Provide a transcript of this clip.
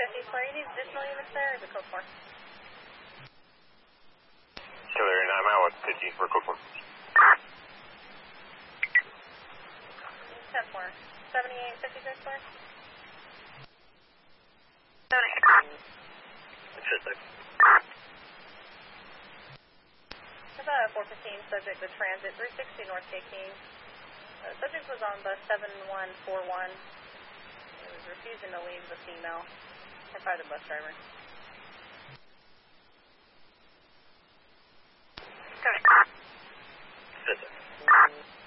Square. You need additional units there, or is it code 4? Killer 9 mile 150 for code 4. 10 4. 7853 Square. 78. About 415, subject to transit 360 North Gate King. Subject was on bus 7141. It was refusing to leave the female. Or by the bus driver.